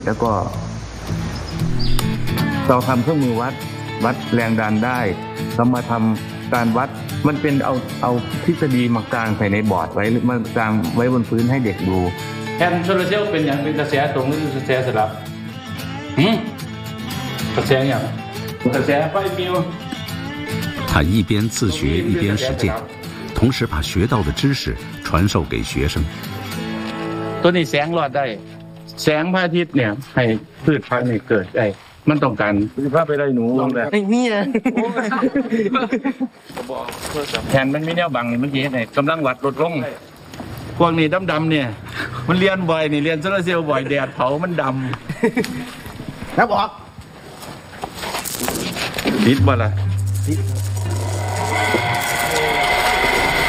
แล้วก็เราทำเครื่องมือวัดแรงดันได้เรามาทำการวัดมันเป็นเอาทฤษฎีมากางใส่ในบอร์ดไว้หรือมากางไว้บนพื้นให้เด็กดูแทนโซลาร์เซลล์เป็นอย่างเป็นกระแสตรงหรือกระแสสลับกระแสอย่างกระแสไฟมิว他一边自学一边实践，同时把学到的知识传授给学生。 ตัวนี้แสงรอดได้แสงพระอาทิตย์เนี่ยให้พืชพันธุ์เกิดได้มันต้องการพาไปได้หนูลงแบบนี่แทนมันไม่แนวบังเมื่อกี้เนี่ยกำลังวัดลดลงพวกนี้ดำๆเนี่ยมันเรียนบ่อยนี่เรียนโซลาร์เซลล์บ่อยแดดเผามันดแล้วบอกติดบ่ล่ะ